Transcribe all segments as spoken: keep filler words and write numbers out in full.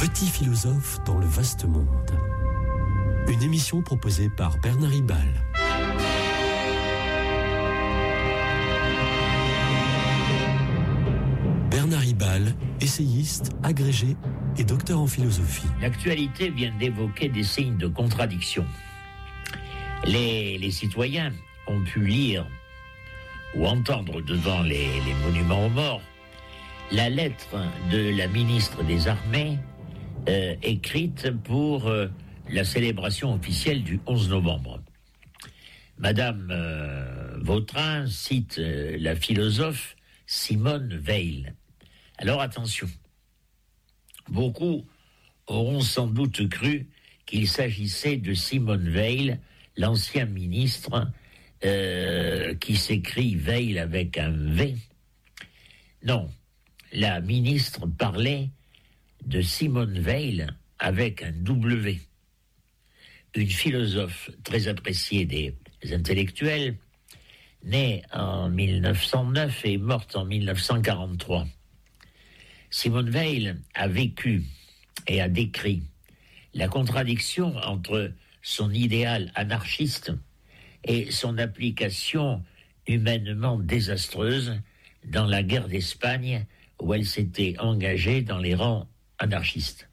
Petit philosophe dans le vaste monde. Une émission proposée par Bernard Ribal. Bernard Ribal, essayiste, agrégé et docteur en philosophie. L'actualité vient d'évoquer des signes de contradiction. Les, les citoyens ont pu lire ou entendre devant les, les monuments aux morts la lettre de la ministre des Armées euh, écrite pour euh, la célébration officielle du onze novembre. Madame euh, Vautrin cite euh, la philosophe Simone Veil. Alors attention, beaucoup auront sans doute cru qu'il s'agissait de Simone Veil, l'ancien ministre euh, qui s'écrit Veil avec un V. Non, la ministre parlait de Simone Veil avec un W. Une philosophe très appréciée des intellectuels, née en mille neuf cent neuf et morte en mille neuf cent quarante-trois. Simone Veil a vécu et a décrit la contradiction entre son idéal anarchiste et son application humainement désastreuse dans la guerre d'Espagne où elle s'était engagée dans les rangs anarchistes.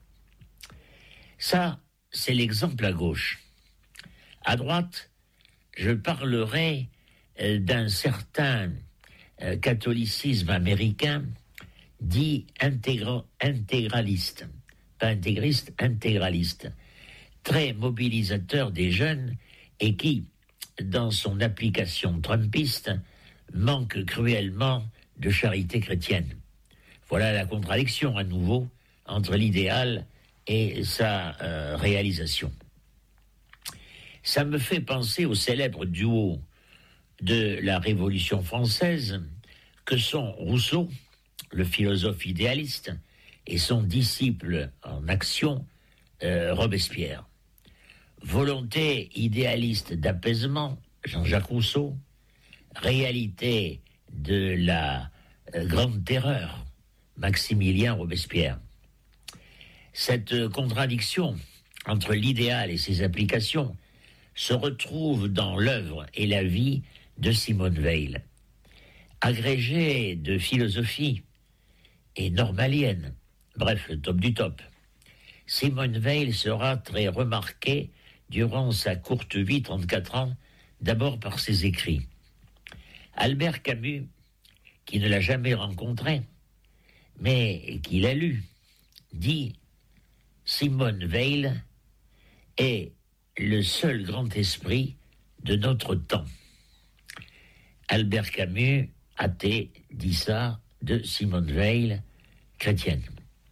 Ça, c'est l'exemple à gauche. À droite, je parlerai euh, d'un certain euh, catholicisme américain dit intégra- intégraliste, pas intégriste, intégraliste, très mobilisateur des jeunes et qui, dans son application trumpiste, manque cruellement de charité chrétienne. Voilà la contradiction à nouveau entre l'idéal et sa euh, réalisation. Ça me fait penser au célèbre duo de la Révolution française que sont Rousseau, le philosophe idéaliste, et son disciple en action, euh, Robespierre. Volonté idéaliste d'apaisement, Jean-Jacques Rousseau. Réalité de la euh, grande terreur, Maximilien Robespierre. Cette contradiction entre l'idéal et ses applications se retrouve dans l'œuvre et la vie de Simone Veil. Agrégée de philosophie et normalienne, bref, le top du top, Simone Veil sera très remarquée durant sa courte vie, trente-quatre ans, d'abord par ses écrits. Albert Camus, qui ne l'a jamais rencontré, mais qui l'a lu, dit « Simone Veil est le seul grand esprit de notre temps ». Albert Camus, athée, dit ça de Simone Veil, chrétienne.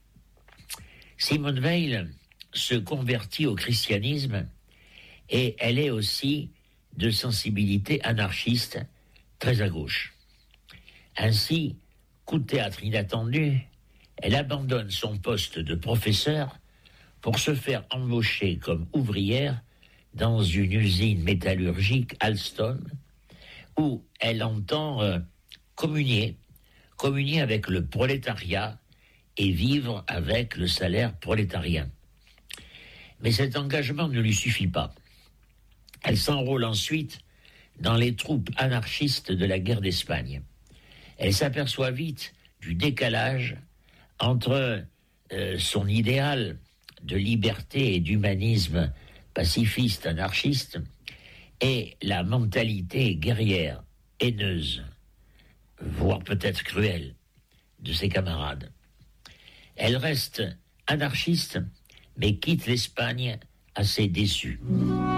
Simone Veil se convertit au christianisme et elle est aussi de sensibilité anarchiste, très à gauche. Ainsi, coup de théâtre inattendu, elle abandonne son poste de professeur pour se faire embaucher comme ouvrière dans une usine métallurgique Alstom, où elle entend euh, communier, communier avec le prolétariat et vivre avec le salaire prolétarien. Mais cet engagement ne lui suffit pas. Elle s'enrôle ensuite dans les troupes anarchistes de la guerre d'Espagne. Elle s'aperçoit vite du décalage entre euh, son idéal de liberté et d'humanisme pacifiste anarchiste et la mentalité guerrière, haineuse, voire peut-être cruelle, de ses camarades. Elle reste anarchiste, mais quitte l'Espagne assez déçue.